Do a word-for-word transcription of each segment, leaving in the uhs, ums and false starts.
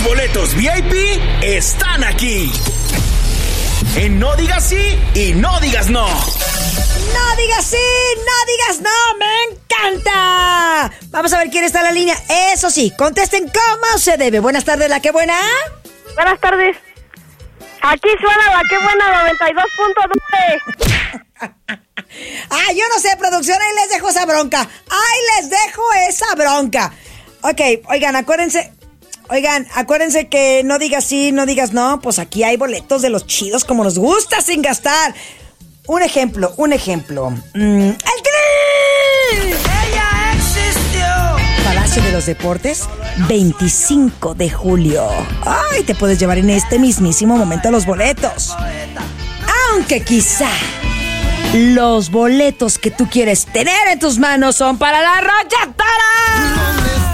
boletos V I P están aquí. En No Digas Sí y No Digas No. No digas sí, no digas no, me encanta. Vamos a ver quién está en la línea. Eso sí, contesten como se debe. Buenas tardes, la que buena. Buenas tardes. Aquí suena la que buena noventa y dos punto nueve. Ah, yo no sé, producción, ahí les dejo esa bronca. Ahí les dejo esa bronca. Ok, oigan, acuérdense. Oigan, acuérdense que no digas sí, no digas no. Pues aquí hay boletos de los chidos como nos gusta sin gastar. Un ejemplo, un ejemplo. Mm, ¡el Tri! ¡Ella existió! Palacio de los Deportes, veinticinco de julio. Ay, te puedes llevar en este mismísimo momento los boletos. Aunque quizá los boletos que tú quieres tener en tus manos son para la Arrolladora.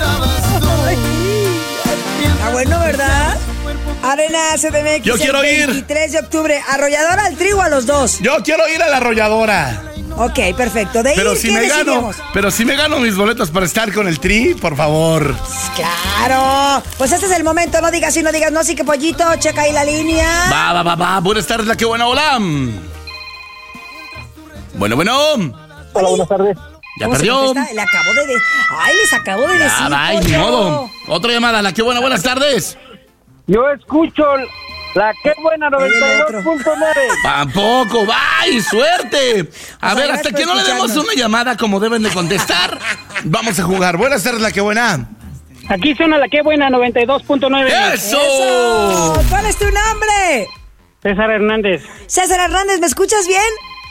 Está bueno, ¿verdad? Arena C D M X. Yo quiero ir. veintitrés de octubre. ¿Arrolladora al Tri o a los dos? Yo quiero ir a la Arrolladora. Ok, perfecto. De Pero ir, si ¿qué me gano, decidimos? pero si me gano mis boletos para estar con el Tri, por favor. Claro. Pues este es el momento. No digas sí, no digas no. Así que, pollito, checa ahí la línea. Va, va, va, va. Buenas tardes, la que buena, hola. Bueno, bueno. Hola, buenas tardes. Ya ¿Cómo se perdió. contesta? Le acabo de... de... Ay, les acabo de decir. Ah, va, ni pollo. modo. Otra llamada, la que buena, buenas tardes. Yo escucho la que buena noventa y dos punto nueve. Tampoco, ¡ay, suerte! A O sea, ver, gracias hasta por que no le demos escucharnos. una llamada como deben de contestar, vamos a jugar. Buenas tardes, la que buena. Aquí suena la que buena noventa y dos punto nueve. ¡Eso! ¡Eso! ¿Cuál es tu nombre? César Hernández, César Hernández, ¿me escuchas bien?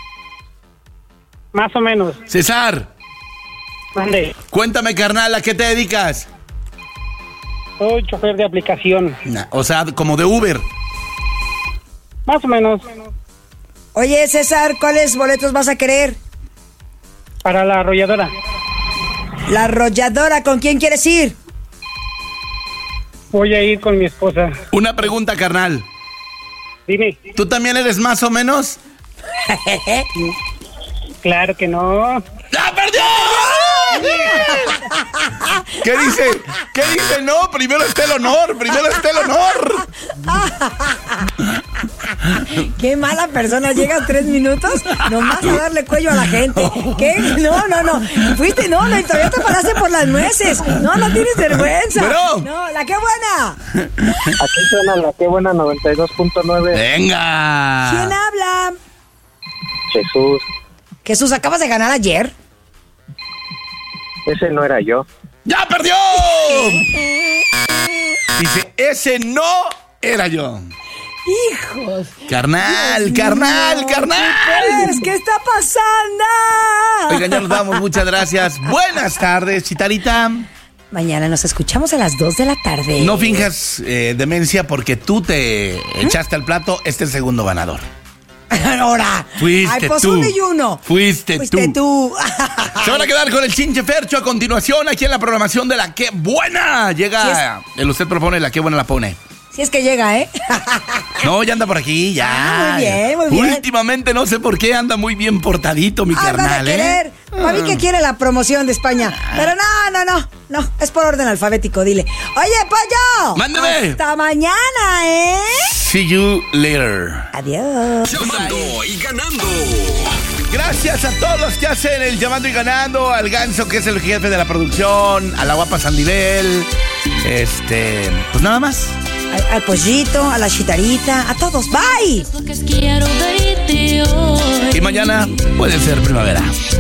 más o menos. César, Mande. cuéntame, carnal, ¿a qué te dedicas? Soy chofer de aplicación. Nah, o sea, como de Uber. Más o menos. Oye, César, ¿cuáles boletos vas a querer? Para la Arrolladora. La Arrolladora, ¿con quién quieres ir? Voy a ir con mi esposa. Una pregunta, carnal. Dime. ¿Tú también eres más o menos? Claro que no. ¡Ya perdió! ¿Qué dice? ¿Qué dice? No, primero está el honor, primero está el honor. Qué mala persona, llegas tres minutos nomás a darle cuello a la gente. ¿Qué? No, no, no. Fuiste, no, no, y todavía te paraste por las nueces. No, no tienes vergüenza. Pero- No, la que buena. Aquí suena la que buena noventa y dos punto nueve. Venga. ¿Quién habla? Jesús, Jesús, ¿acabas de ganar ayer? ese no era yo. ¡Ya perdió! Dice, ese no era yo. Hijos. Carnal, carnal, carnal. Pues, ¿qué está pasando? Oigan, ya nos vamos, muchas gracias. Buenas tardes, Chitarita. Mañana nos escuchamos a las dos de la tarde. No finjas eh, demencia porque tú te echaste al plato este segundo ganador. Ahora. Fuiste Ay, pues tú. uno y uno. Fuiste, Fuiste tú. tú. Se van a quedar con el Chinche Fercho a continuación aquí en la programación de La Que Buena. Llega, el usted propone, La Que Buena la pone. Si es que llega, ¿eh? No, ya anda por aquí, ya. Ah, muy bien, muy bien. Últimamente no sé por qué anda muy bien portadito mi Ah, carnal, van a querer. ¿eh? Para mí que quiere la promoción de España. Pero no, no, no. No, es por orden alfabético, dile. Oye, pollo. Mándeme. Hasta mañana, ¿eh? See you later. Adiós. Llamando y ganando. Gracias a todos los que hacen el Llamando y Ganando, al Ganso, que es el jefe de la producción, a la guapa Sandivel, este, pues nada más. Al, al pollito, a la chitarita, a todos. Bye. Y mañana puede ser primavera.